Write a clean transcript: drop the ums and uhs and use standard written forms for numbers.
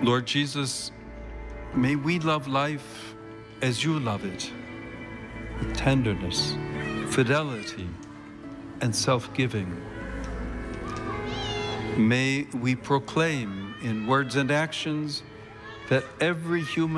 Lord Jesus, may we love life as you love it, with tenderness, fidelity, and self-giving. May we proclaim in words and actions that every human